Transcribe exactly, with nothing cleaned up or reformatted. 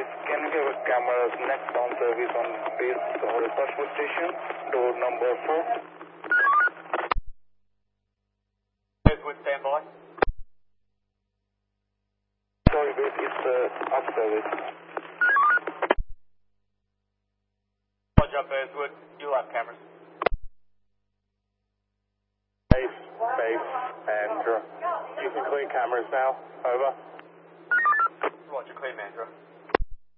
base. Can you have a camera's next down service on base or Rushwood Station, door number four? With standby. Sorry, base, it's uh, up service. Roger, Bearswood. You have cameras. Base, base, Andrew. You can clear cameras now. Over. Roger, clear, Mandra.